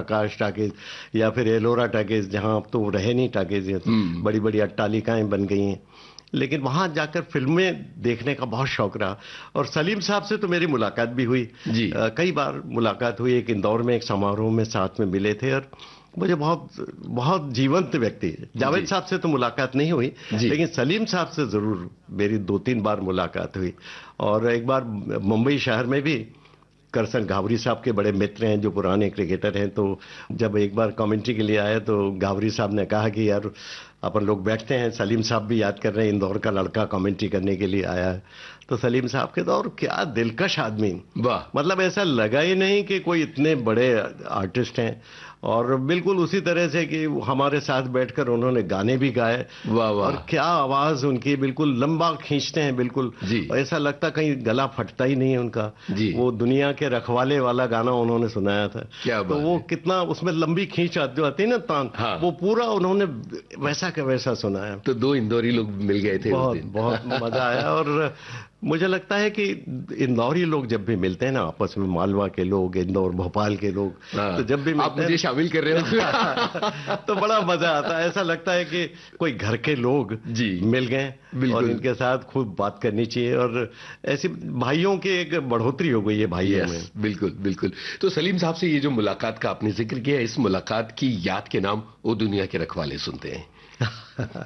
प्रकाश talkies या फिर Ellora talkies, जहां अब तो रहे नहीं टाकीज, बड़ी बड़ी अट्टालिकाएं बन गई हैं। लेकिन वहां जाकर फिल्में देखने का बहुत शौक रहा। और सलीम साहब से तो मेरी मुलाकात भी हुई जी। कई बार मुलाकात हुई। एक इंदौर में एक समारोह में साथ में मिले थे, और मुझे बहुत बहुत जीवंत व्यक्ति, जावेद साहब से तो मुलाकात नहीं हुई, लेकिन सलीम साहब से जरूर मेरी 2-3 बार मुलाकात हुई। और एक बार मुंबई शहर में भी करसन घावरी साहब के बड़े मित्र हैं जो पुराने क्रिकेटर हैं, तो जब एक बार कमेंट्री के लिए आए तो घावरी साहब ने कहा कि यार अपन लोग बैठते हैं, सलीम साहब भी याद कर रहे हैं, इंदौर का लड़का कमेंट्री करने के लिए आया है। तो सलीम साहब के दौर, क्या दिलकश आदमी, वाह, मतलब ऐसा लगा ही नहीं कि कोई इतने बड़े आर्टिस्ट हैं। और बिल्कुल उसी तरह से कि हमारे साथ बैठकर उन्होंने गाने भी गाए। वाह वाह, और क्या आवाज उनकी, बिल्कुल लंबा खींचते हैं बिल्कुल, ऐसा लगता कहीं गला फटता ही नहीं है उनका। वो दुनिया के रखवाले वाला गाना उन्होंने सुनाया था, क्या तो वो कितना उसमें लंबी खींच जो आती है ना तान, वो पूरा उन्होंने वैसा का वैसा सुनाया। तो 2 इंदौरी लोग मिल गए थे बहुत बहुत मजा आया। और मुझे लगता है कि इंदौरी लोग जब भी मिलते हैं ना आपस में, मालवा के लोग, इंदौर भोपाल के लोग, तो जब भी आप मुझे शामिल कर रहे हो तो बड़ा मजा आता है। ऐसा लगता है कि कोई घर के लोग मिल गए और इनके साथ खूब बात करनी चाहिए, और ऐसी भाइयों की एक बढ़ोतरी हो गई है भाइयों में। बिल्कुल बिल्कुल। तो सलीम साहब से ये जो मुलाकात का आपने जिक्र किया, इस मुलाकात की याद के नाम ओ दुनिया के रखवाले सुनते हैं।